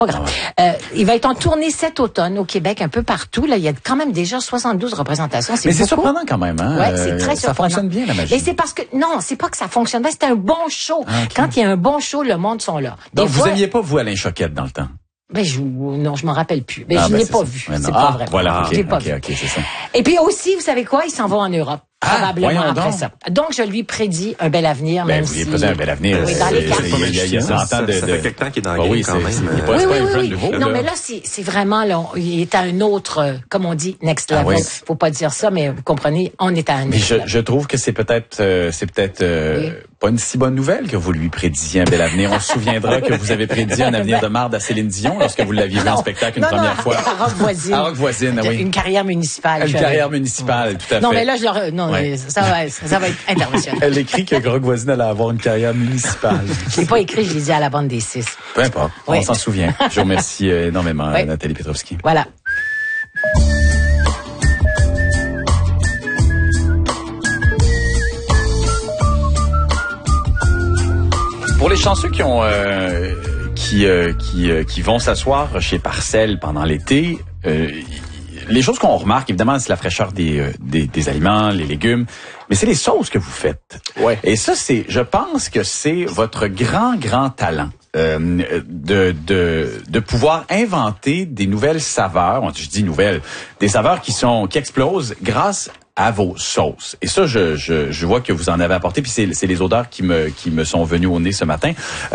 Pas grave. Il va être en tournée cet automne au Québec, un peu partout. Là, il y a quand même déjà 72 représentations. Mais c'est surprenant quand même, hein? Ouais, c'est très surprenant. Ça fonctionne bien, la magie. Et c'est parce que, non, c'est pas que ça fonctionne bien, c'est un bon show. Ah, okay. Quand il y a un bon show, le monde sont là. Donc, vous aimiez pas, vous, Alain Choquette, dans le temps? Ben, non, je m'en rappelle plus. Ben, je l'ai pas vu. Ouais, c'est pas vrai. Voilà, je l'ai pas vu. OK, c'est ça. Et puis aussi, vous savez quoi? Ils s'en vont en Europe. Probablement après donc. ça. Donc, je lui prédis un bel avenir, Ben, même vous lui si... prédisez un bel avenir. Oui, dans les cartes. Il y a 100 ans ça fait quelque temps qu'il est dans le game, quand même. Oui. Non, mais là, c'est vraiment, là, il est à un autre, comme on dit, next level. Oui. Faut pas dire ça, mais vous comprenez, on est à un next level. Je trouve que c'est peut-être pas une si bonne nouvelle que vous lui prédisiez un bel avenir. On se souviendra que vous avez prédit un avenir de marde à Céline Dion lorsque vous l'aviez vu en spectacle une première fois. À Rock-Voisine. À Rock-Voisine, oui. Une carrière municipale. Une carrière municipale, tout à fait. Non, mais là, ça va être international. Elle écrit que Rock-Voisine allait avoir une carrière municipale. Je l'ai pas écrit, je l'ai dit à la bande des 6. Peu importe, on s'en souvient. Je vous remercie énormément, Nathalie Petrovski. Voilà. Pour les chanceux qui ont qui vont s'asseoir chez Parcelles pendant l'été, les choses qu'on remarque, évidemment, c'est la fraîcheur des aliments, les légumes, mais c'est les sauces que vous faites. Ouais. Et ça, je pense que c'est votre grand talent. De pouvoir inventer des nouvelles saveurs, je dis nouvelles, des saveurs qui explosent grâce à vos sauces. Et ça, je vois que vous en avez apporté, puis c'est les odeurs qui me sont venues au nez ce matin.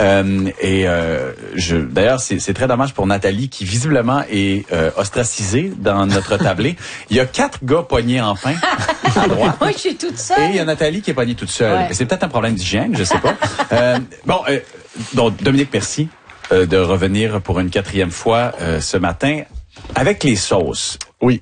D'ailleurs, c'est très dommage pour Nathalie qui visiblement est ostracisée dans notre tablé. Il y a 4 gars poignés en pain à droite. Moi, je suis toute seule. Et il y a Nathalie qui est poignée toute seule. Ouais. C'est peut-être un problème d'hygiène, je sais pas. Donc Dominique, merci de revenir pour une 4e fois ce matin avec les sauces. Oui.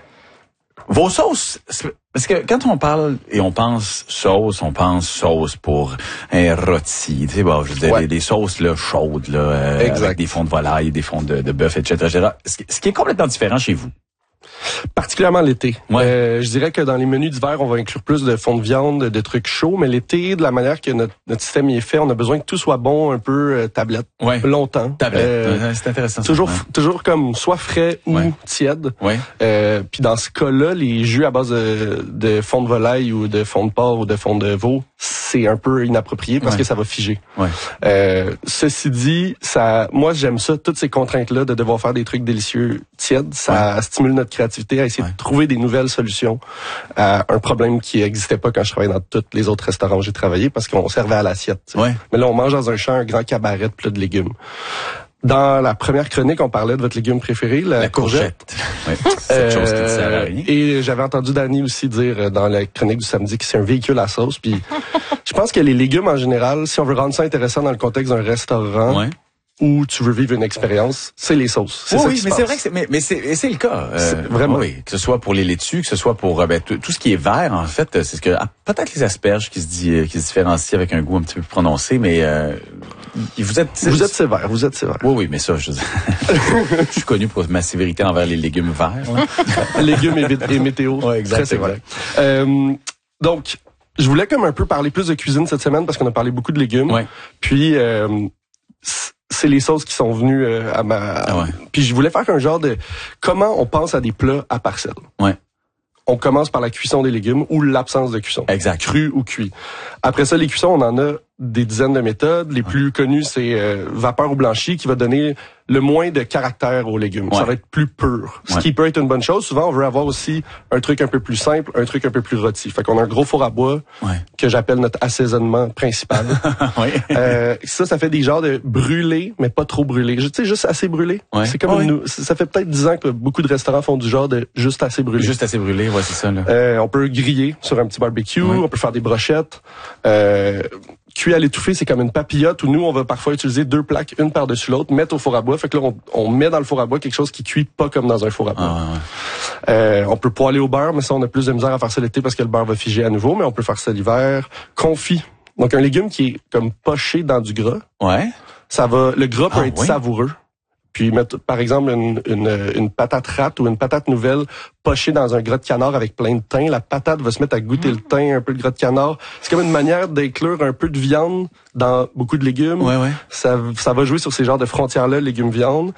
Vos sauces, parce que quand on parle et on pense sauce pour un rôti, tu sais, bon, je veux dire, des sauces là chaudes là, avec des fonds de volaille, des fonds de bœuf, etc. Ce qui est complètement différent chez vous. Particulièrement l'été. Ouais. Je dirais que dans les menus d'hiver, on va inclure plus de fonds de viande, de trucs chauds, mais l'été, de la manière que notre système y est fait, on a besoin que tout soit bon, un peu tablette, longtemps. Tablette, c'est intéressant. Toujours comme soit frais ou tiède. Ouais. Puis dans ce cas-là, les jus à base de fond de volaille ou de fond de porc ou de fond de veau, c'est un peu inapproprié parce que ça va figer. Ouais. Ceci dit, moi j'aime ça, toutes ces contraintes-là de devoir faire des trucs délicieux tièdes, ça stimule notre créativité à essayer de trouver des nouvelles solutions à un problème qui existait pas quand je travaillais dans tous les autres restaurants où j'ai travaillé parce qu'on servait à l'assiette. Ouais. Mais là, on mange dans un champ un grand cabaret de plats de légumes. Dans la première chronique, on parlait de votre légume préféré, la courgette. Oui, cette chose qui ne sert à rien. Et j'avais entendu Dani aussi dire dans la chronique du samedi que c'est un véhicule à sauce. Puis je pense que les légumes en général, si on veut rendre ça intéressant dans le contexte d'un restaurant, où tu veux vivre une expérience, c'est les sauces. C'est ça qui se passe. C'est vrai que c'est le cas. Vraiment. Oui, que ce soit pour les laitues, que ce soit pour tout ce qui est vert, en fait, c'est ce que peut-être les asperges qui se différencient avec un goût un petit peu plus prononcé, mais vous êtes sévère. Oui, mais ça, je suis connu pour ma sévérité envers les légumes verts. Légumes et météo. Ouais, exactement. Donc, je voulais comme un peu parler plus de cuisine cette semaine parce qu'on a parlé beaucoup de légumes. Ouais. Puis c'est les sauces qui sont venues à ma... Puis je voulais faire un genre de... Comment on pense à des plats à parcelles. Ouais. On commence par la cuisson des légumes ou l'absence de cuisson. Exact. Cru ou cuit. Après ça, les cuissons, on en a des dizaines de méthodes. Les plus connues, c'est vapeur ou blanchi qui va donner le moins de caractère aux légumes. Ça va être plus pur. Ce qui peut être une bonne chose. Souvent, on veut avoir aussi un truc un peu plus simple, un truc un peu plus rôti. Fait qu'on a un gros four à bois que j'appelle notre assaisonnement principal. Ça fait des genres de brûlés, mais pas trop brûlés. Tu sais, juste assez brûlés. C'est comme ça fait peut-être 10 ans que beaucoup de restaurants font du genre de juste assez brûlé. Juste assez brûlé, c'est ça. Là. On peut griller sur un petit barbecue. On peut faire des brochettes. Cuit à l'étouffée, c'est comme une papillote où nous, on va parfois utiliser 2 plaques, une par-dessus l'autre, mettre au four à bois. Fait que là, on met dans le four à bois quelque chose qui cuit pas comme dans un four à bois. On peut poêler au beurre, mais ça, on a plus de misère à faire ça l'été parce que le beurre va figer à nouveau, mais on peut faire ça l'hiver. Confit. Donc, un légume qui est comme poché dans du gras. Ouais. Le gras peut être savoureux. puis mettre, par exemple, une patate rate ou une patate nouvelle pochée dans un gras de canard avec plein de thym. La patate va se mettre à goûter le thym, un peu le gras de canard. C'est comme une manière d'inclure un peu de viande dans beaucoup de légumes. Ouais. Ça va jouer sur ces genres de frontières-là, légumes-viande.